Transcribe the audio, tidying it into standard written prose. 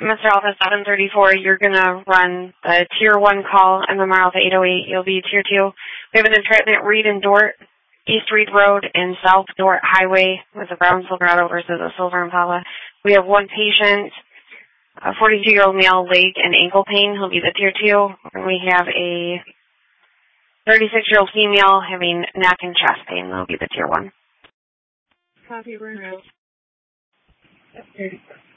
Mr. Alpha 734, you're going to run the Tier 1 call, MMR Alpha 808. You'll be Tier 2. We have an entrapment Reed and Dort, East Reed Road and South Dort Highway with a brown Silverado versus a silver Impala. We have one patient, a 42-year-old male, leg and ankle pain. He'll be the Tier 2. And we have a 36-year-old female having neck and chest pain. They'll be the Tier 1. Copy, Bruno.